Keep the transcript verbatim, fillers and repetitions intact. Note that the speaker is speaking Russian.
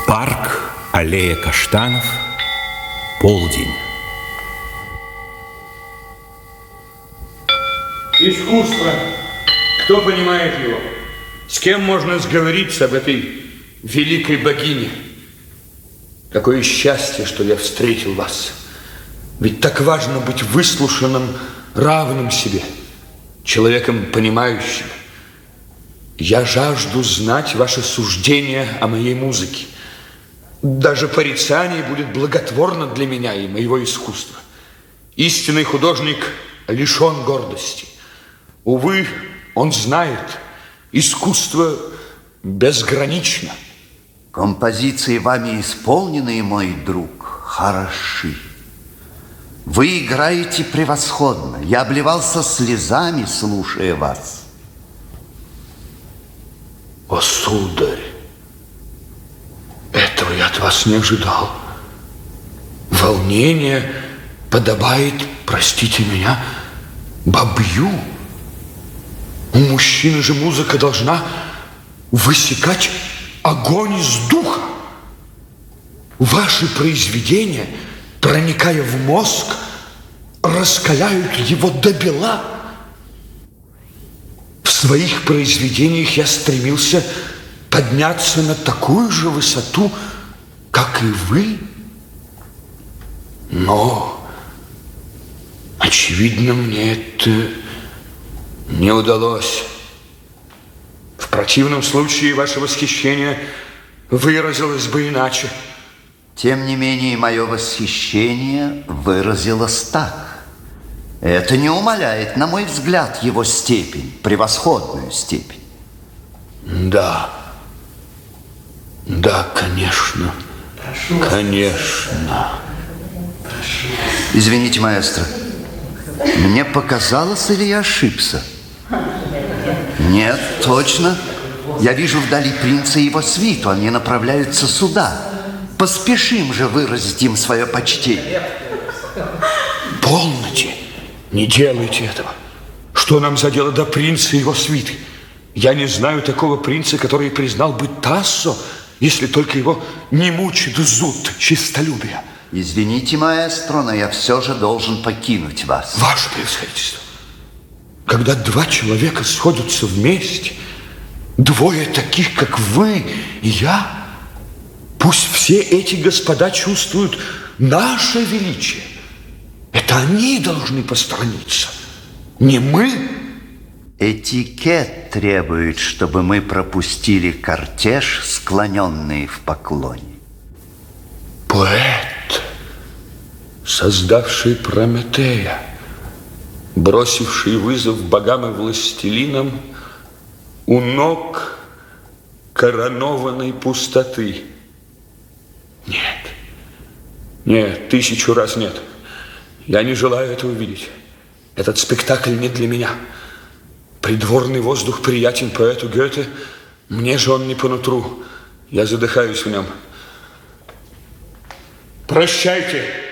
Парк, аллея каштанов, полдень. Искусство. Кто понимает его? С кем можно сговориться об этой великой богине? Какое счастье, что я встретил вас. Ведь так важно быть выслушанным, равным себе, человеком понимающим. Я жажду знать ваше суждение о моей музыке. Даже порицание будет благотворно для меня и моего искусства. Истинный художник лишен гордости. Увы, он знает, искусство безгранично. Композиции, вами исполненные, мой друг, хороши. Вы играете превосходно. Я обливался слезами, слушая вас. О, сударь, этого я от вас не ожидал. Волнение подобает, простите меня, бабью. У мужчины же музыка должна высекать огонь из духа. Ваши произведения, проникая в мозг, раскаляют его до бела. В своих произведениях я стремился подняться на такую же высоту, как и вы. Но, очевидно, мне это не удалось. В противном случае ваше восхищение выразилось бы иначе. Тем не менее, мое восхищение выразилось так. Это не умаляет, на мой взгляд, его степень, превосходную степень. Да. Да, конечно. Прошу. Конечно. Прошу. Извините, маэстро. Мне показалось, или я ошибся? Нет, точно. Я вижу вдали принца и его свиту. Они направляются сюда. Поспешим же выразить им свое почтение. Полноте. Не делайте этого. Что нам за дело до принца и его свиты? Я не знаю такого принца, который признал бы Тассо, если только его не мучит зуд честолюбия. Извините, маэстро, но я все же должен покинуть вас. Ваше превосходительство, когда два человека сходятся вместе, двое таких, как вы и я, пусть все эти господа чувствуют наше величие. Это они должны посторониться, не мы. Этикет требует, чтобы мы пропустили кортеж, склоненные в поклоне. Поэт, создавший Прометея, бросивший вызов богам и властелинам у ног коронованной пустоты. Нет, нет, тысячу раз нет. Я не желаю этого видеть. Этот спектакль не для меня. Придворный воздух приятен поэту Гёте, мне же он не по нутру. Я задыхаюсь в нем. Прощайте.